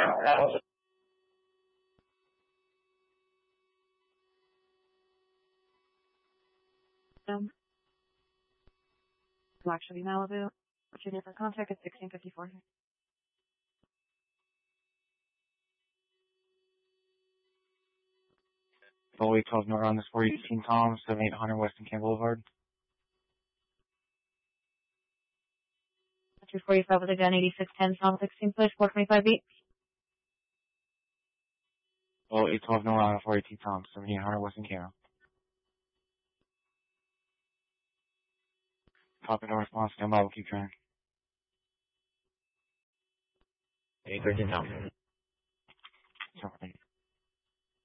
That was Black Chevy Malibu. What's your different contact at 1654? Bowie 12 North on this 418 Tom, 7800 Weston Camp Boulevard. 245 with a gun, 8610 Tom 16 push, 425 beat. Bowie 12 North on 418 Tom, 7800 Weston Camp. Copy, no response, stand by, we'll keep trying. 813 Tom. Something.